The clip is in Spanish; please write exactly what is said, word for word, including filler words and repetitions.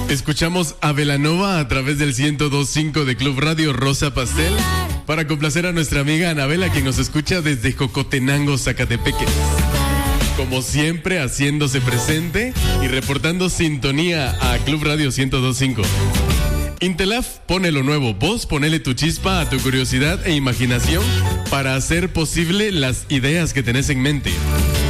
Escuchamos a Belanova a través del ciento dos punto cinco de Club Radio Rosa Pastel para complacer a nuestra amiga Anabela, quien nos escucha desde Jocotenango, Zacatepeque. Como siempre, haciéndose presente y reportando sintonía a Club Radio ciento dos punto cinco. Intelaf pone lo nuevo. Vos ponele tu chispa a tu curiosidad e imaginación para hacer posible las ideas que tenés en mente.